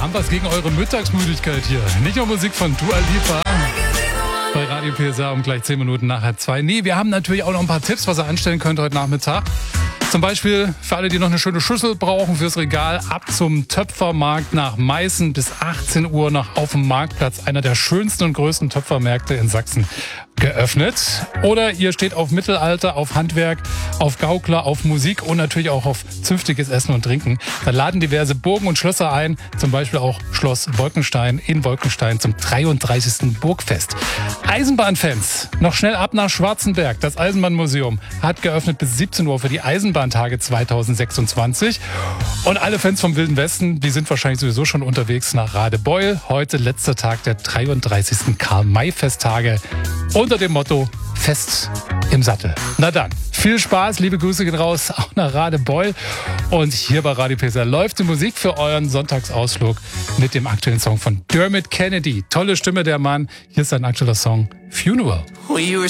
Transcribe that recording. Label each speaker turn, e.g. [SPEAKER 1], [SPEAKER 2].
[SPEAKER 1] haben was gegen eure Mittagsmüdigkeit hier. Nicht nur Musik von Dua Lipa bei Radio PSA um gleich 10 Minuten nach 1:30. Nee, wir haben natürlich auch noch ein paar Tipps, was ihr anstellen könnt heute Nachmittag. Zum Beispiel für alle, die noch eine schöne Schüssel brauchen fürs Regal, ab zum Töpfermarkt nach Meißen bis 18 Uhr noch auf dem Marktplatz, einer der schönsten und größten Töpfermärkte in Sachsen, geöffnet. Oder ihr steht auf Mittelalter, auf Handwerk, auf Gaukler, auf Musik und natürlich auch auf zünftiges Essen und Trinken. Da laden diverse Burgen und Schlösser ein, zum Beispiel auch Schloss Wolkenstein in Wolkenstein zum 33. Burgfest. Eisenbahnfans, noch schnell ab nach Schwarzenberg. Das Eisenbahnmuseum hat geöffnet bis 17 Uhr für die Eisenbahntage 2026. Und alle Fans vom Wilden Westen, die sind wahrscheinlich sowieso schon unterwegs nach Radebeul. Heute letzter Tag der 33. Karl-May-Festtage unter dem Motto Fest im Sattel. Na dann, viel Spaß, liebe Grüße gehen raus, auch nach Radebeul. Und hier bei Radio PSA läuft die Musik für euren Sonntagsausflug mit dem aktuellen Song von Dermot Kennedy. Tolle Stimme, der Mann. Hier ist sein aktueller Song Funeral.
[SPEAKER 2] Well, you were